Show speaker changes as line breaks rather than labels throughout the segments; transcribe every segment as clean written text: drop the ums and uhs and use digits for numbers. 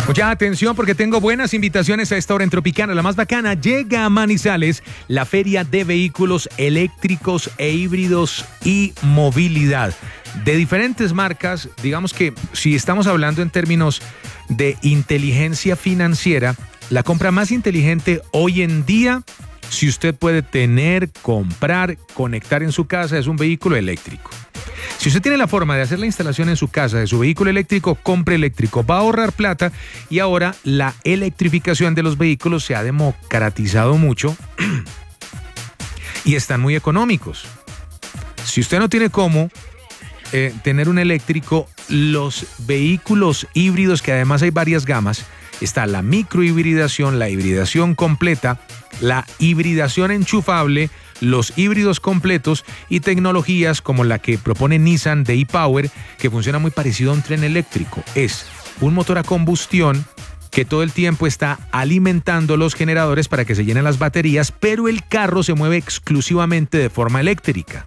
Mucha atención porque tengo buenas invitaciones a esta hora en Tropicana. La más bacana, llega a Manizales la Feria de Vehículos Eléctricos e Híbridos y Movilidad. De diferentes marcas, digamos que si estamos hablando en términos de inteligencia financiera, la compra más inteligente hoy en día, si usted puede tener, comprar, conectar en su casa, es un vehículo eléctrico. Si usted tiene la forma de hacer la instalación en su casa de su vehículo eléctrico, compre eléctrico. Va a ahorrar plata y ahora la electrificación de los vehículos se ha democratizado mucho y están muy económicos. Si usted no tiene cómo tener un eléctrico, los vehículos híbridos, que además hay varias gamas, está la microhibridación, la hibridación completa, la hibridación enchufable, los híbridos completos y tecnologías como la que propone Nissan de e-Power, que funciona muy parecido a un tren eléctrico. Es un motor a combustión que todo el tiempo está alimentando los generadores para que se llenen las baterías, pero el carro se mueve exclusivamente de forma eléctrica.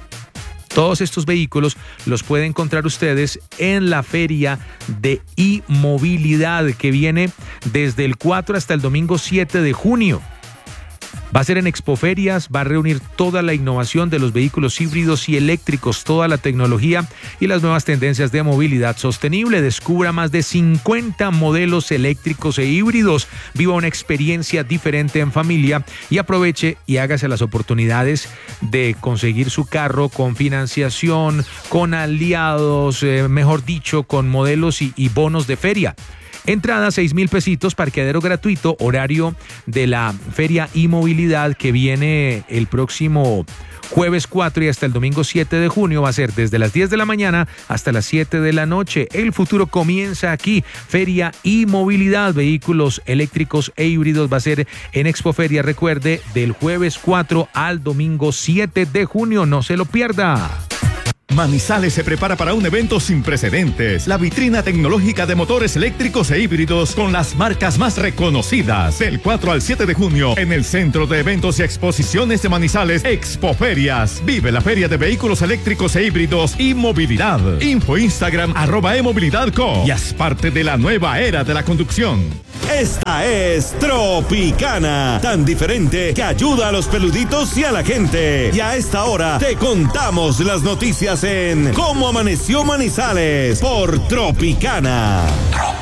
Todos estos vehículos los pueden encontrar ustedes en la Feria de e-Movilidad, que viene desde el 4 hasta el domingo 7 de junio. Va a ser en Expoferias, va a reunir toda la innovación de los vehículos híbridos y eléctricos, toda la tecnología y las nuevas tendencias de movilidad sostenible. Descubra más de 50 modelos eléctricos e híbridos. Viva una experiencia diferente en familia y aproveche y hágase las oportunidades de conseguir su carro con financiación, con aliados, mejor dicho, con modelos y bonos de feria. Entrada 6,000 pesitos, parqueadero gratuito, horario de la Feria y Movilidad que viene el próximo jueves 4 y hasta el domingo 7 de junio. Va a ser desde las 10 de la mañana hasta las 7 de la noche. El futuro comienza aquí. Feria y Movilidad, vehículos eléctricos e híbridos, va a ser en Expoferia, recuerde, del jueves 4 al domingo 7 de junio. No se lo pierda.
Manizales se prepara para un evento sin precedentes. La vitrina tecnológica de motores eléctricos e híbridos con las marcas más reconocidas. Del 4 al 7 de junio en el Centro de Eventos y Exposiciones de Manizales, Expoferias. Vive la Feria de Vehículos Eléctricos e Híbridos y Movilidad. Info Instagram @emovilidadco. Y haz parte de la nueva era de la conducción.
Esta es Tropicana, tan diferente que ayuda a los peluditos y a la gente. Y a esta hora te contamos las noticias en Cómo Amaneció Manizales por Tropicana.